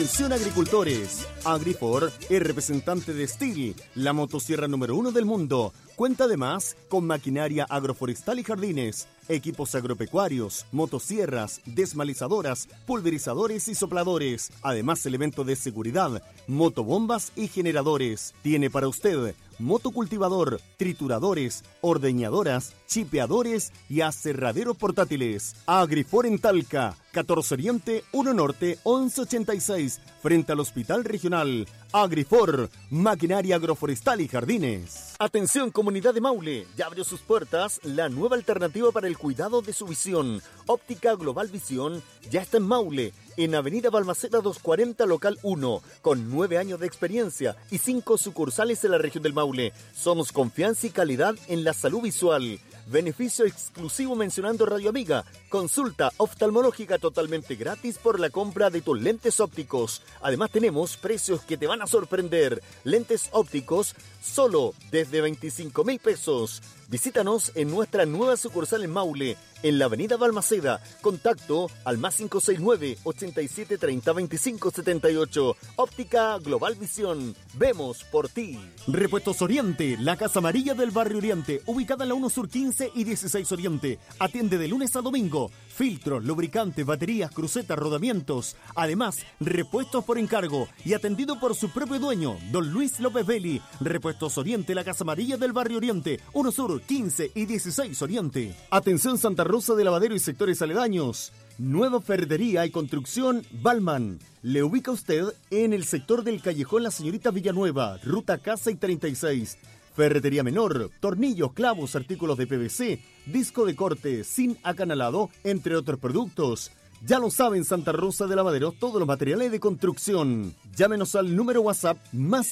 Atención agricultores, Agrifor es representante de Stihl, la motosierra número 1 del mundo. Cuenta además con maquinaria agroforestal y jardines, equipos agropecuarios, motosierras, desmalizadoras, pulverizadores y sopladores. Además, elementos de seguridad, motobombas y generadores. Tiene para usted motocultivador, trituradores, ordeñadoras, chipeadores y aserraderos portátiles. Agrifor en Talca, 14 Oriente, 1 Norte, 1186, frente al Hospital Regional. Agrifor, maquinaria agroforestal y jardines. Atención comunidad de Maule, ya abrió sus puertas la nueva alternativa para el cuidado de su visión. Óptica Global Visión ya está en Maule, en Avenida Balmaceda 240, local 1, con 9 años de experiencia y 5 sucursales en la región del Maule. Somos confianza y calidad en la salud visual. Beneficio exclusivo mencionando Radio Amiga. Consulta oftalmológica totalmente gratis por la compra de tus lentes ópticos. Además tenemos precios que te van a sorprender. Lentes ópticos solo desde 25,000 pesos. Visítanos en nuestra nueva sucursal en Maule, en la avenida Balmaceda. Contacto al más 569-8730-2578. Óptica Global Visión. Vemos por ti. Repuestos Oriente, la Casa Amarilla del Barrio Oriente, ubicada en la 1 Sur 15 y 16 Oriente. Atiende de lunes a domingo. Filtros, lubricantes, baterías, crucetas, rodamientos. Además, repuestos por encargo y atendido por su propio dueño, don Luis López Belli. Repuestos Oriente, la Casa Amarilla del Barrio Oriente, 1 Sur 15 y 16 Oriente. Atención Santa Rosa de Lavadero y sectores aledaños. Nueva ferretería y construcción Balman. Le ubica usted en el sector del Callejón La Señorita Villanueva, ruta Casa y 36. Ferretería menor, tornillos, clavos, artículos de PVC, disco de corte, sin acanalado, entre otros productos. Ya lo saben, Santa Rosa de Lavadero, todos los materiales de construcción. Llámenos al número WhatsApp más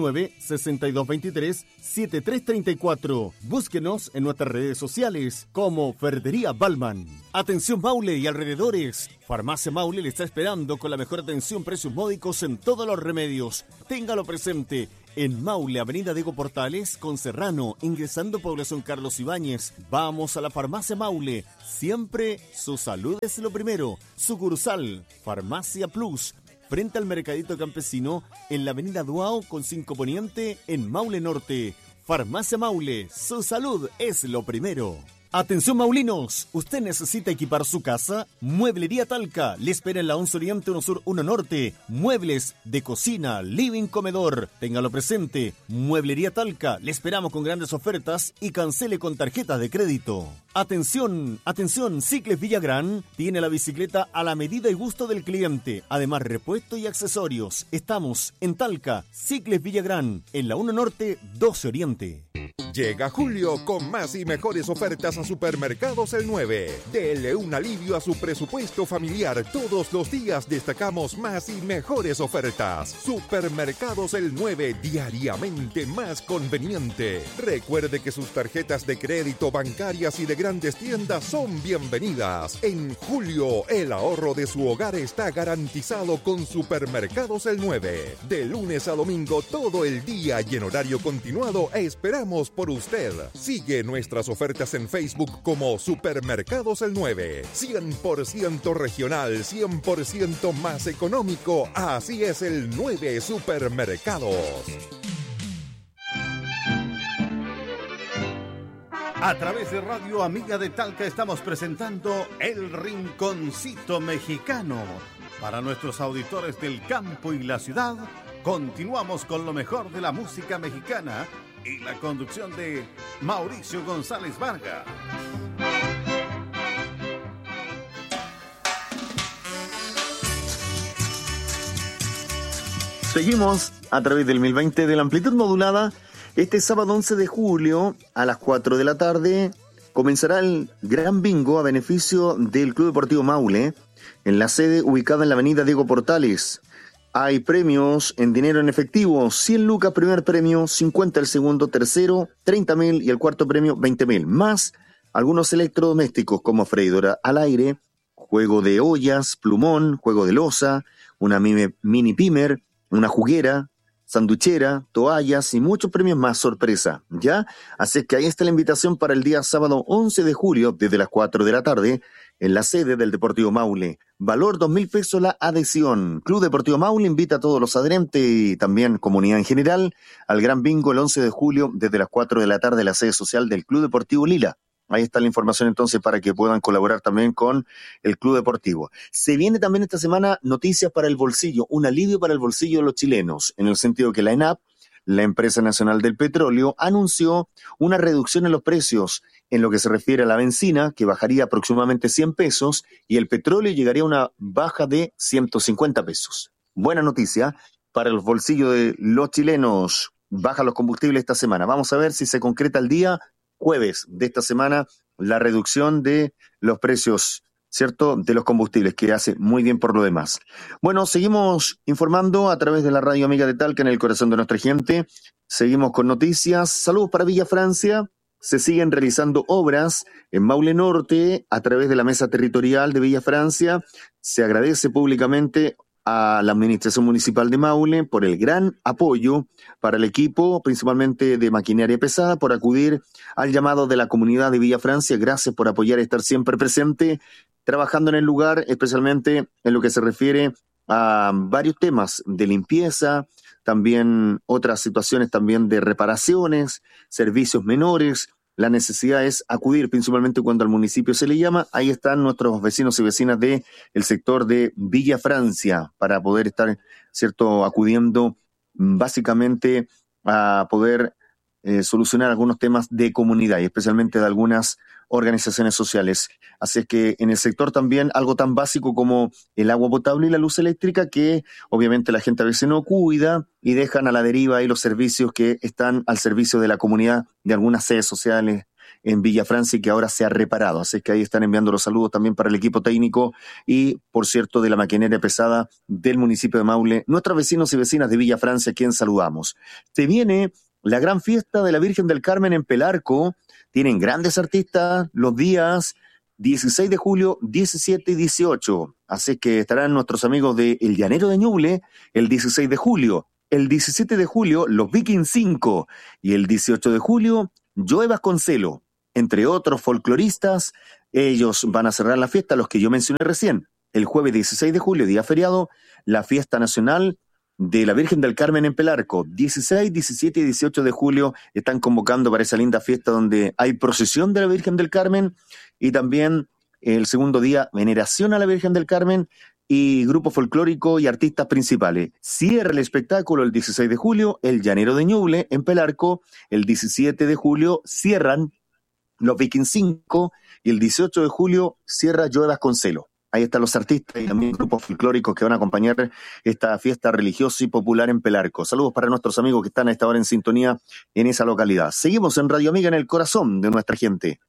569-6223-7334. Búsquenos en nuestras redes sociales como Ferretería Balman. Atención Maule y alrededores. Farmacia Maule le está esperando con la mejor atención, precios módicos en todos los remedios. Téngalo presente. En Maule, Avenida Diego Portales, con Serrano, ingresando población Carlos Ibáñez. Vamos a la Farmacia Maule. Siempre su salud es lo primero. Sucursal, Farmacia Plus, frente al Mercadito Campesino, en la Avenida Duao, con 5 Poniente, en Maule Norte. Farmacia Maule, su salud es lo primero. Atención maulinos, ¿usted necesita equipar su casa? Mueblería Talca le espera en la 11 Oriente, 1 Sur, 1 Norte. Muebles de cocina, living, comedor. Téngalo presente. Mueblería Talca, le esperamos con grandes ofertas y cancele con tarjetas de crédito. Atención, atención, Cicles Villagrán tiene la bicicleta a la medida y gusto del cliente. Además, repuesto y accesorios. Estamos en Talca, Cicles Villagrán, en la 1 Norte, 12 Oriente. Llega julio con más y mejores ofertas a Supermercados El 9. Dele un alivio a su presupuesto familiar. Todos los días destacamos más y mejores ofertas. Supermercados El 9, diariamente más conveniente. Recuerde que sus tarjetas de crédito, bancarias y de grandes tiendas son bienvenidas. En julio, el ahorro de su hogar está garantizado con Supermercados El 9. De lunes a domingo, todo el día y en horario continuado, esperamos por usted. Sigue nuestras ofertas en Facebook como Supermercados El 9. 100% regional, 100% más económico. Así es el 9 Supermercados. A través de Radio Amiga de Talca estamos presentando El Rinconcito Mexicano. Para nuestros auditores del campo y la ciudad, continuamos con lo mejor de la música mexicana y la conducción de Mauricio González Vargas. Seguimos a través del 1020 de la amplitud modulada. Este sábado 11 de julio a las 4 de la tarde comenzará el Gran Bingo a beneficio del Club Deportivo Maule en la sede ubicada en la avenida Diego Portales. Hay premios en dinero en efectivo, 100 lucas primer premio, 50 el segundo, tercero, 30.000 y el cuarto premio 20.000, más algunos electrodomésticos como freidora al aire, juego de ollas, plumón, juego de loza, una mini pimer, una juguera, sanduchera, toallas y muchos premios más sorpresa, ¿ya? Así es que ahí está la invitación para el día sábado 11 de julio desde las 4 de la tarde en la sede del Deportivo Maule. Valor 2.000 pesos la adhesión. Club Deportivo Maule invita a todos los adherentes y también comunidad en general al Gran Bingo el 11 de julio desde las 4 de la tarde en la sede social del Club Deportivo Lila. Ahí está la información entonces para que puedan colaborar también con el Club Deportivo. Se viene también esta semana noticias para el bolsillo, un alivio para el bolsillo de los chilenos, en el sentido que la ENAP, la Empresa Nacional del Petróleo, anunció una reducción en los precios en lo que se refiere a la benzina, que bajaría aproximadamente 100 pesos, y el petróleo llegaría a una baja de 150 pesos. Buena noticia para el bolsillo de los chilenos. Bajan los combustibles esta semana. Vamos a ver si se concreta el día jueves de esta semana la reducción de los precios, ¿cierto?, de los combustibles, que hace muy bien por lo demás. Bueno, seguimos informando a través de la Radio Amiga de Talca en el corazón de nuestra gente. Seguimos con noticias. Saludos para Villa Francia. Se siguen realizando obras en Maule Norte a través de la Mesa Territorial de Villa Francia. Se agradece públicamente a la Administración Municipal de Maule por el gran apoyo para el equipo, principalmente de maquinaria pesada, por acudir al llamado de la comunidad de Villa Francia. Gracias por apoyar y estar siempre presente, trabajando en el lugar, especialmente en lo que se refiere a varios temas de limpieza, también otras situaciones también de reparaciones, servicios menores. La necesidad es acudir principalmente cuando al municipio se le llama. Ahí están nuestros vecinos y vecinas del sector de Villa Francia para poder estar, ¿cierto?, acudiendo básicamente a poder solucionar algunos temas de comunidad y especialmente de algunas organizaciones sociales. Así es que en el sector también algo tan básico como el agua potable y la luz eléctrica, que obviamente la gente a veces no cuida y dejan a la deriva ahí los servicios que están al servicio de la comunidad de algunas sedes sociales en Villa Francia y que ahora se ha reparado. Así es que ahí están enviando los saludos también para el equipo técnico y, por cierto, de la maquinaria pesada del municipio de Maule, nuestros vecinos y vecinas de Villa Francia, a quien saludamos. Se viene la gran fiesta de la Virgen del Carmen en Pelarco. Tienen grandes artistas los días 16 de julio, 17 y 18. Así que estarán nuestros amigos de El Llanero de Ñuble el 16 de julio. El 17 de julio, los Vikings 5. Y el 18 de julio, Joe Vasconcelo. Entre otros folcloristas, ellos van a cerrar la fiesta, los que yo mencioné recién. El jueves 16 de julio, día feriado, la fiesta nacional de la Virgen del Carmen en Pelarco. 16, 17 y 18 de julio están convocando para esa linda fiesta donde hay procesión de la Virgen del Carmen y también el segundo día veneración a la Virgen del Carmen y grupo folclórico y artistas principales. Cierra el espectáculo el 16 de julio, El Llanero de Ñuble en Pelarco. El 17 de julio cierran los Vikings 5 y el 18 de julio cierra Joe Vasconcelo. Ahí están los artistas y también grupos folclóricos que van a acompañar esta fiesta religiosa y popular en Pelarco. Saludos para nuestros amigos que están a esta hora en sintonía en esa localidad. Seguimos en Radio Amiga en el corazón de nuestra gente.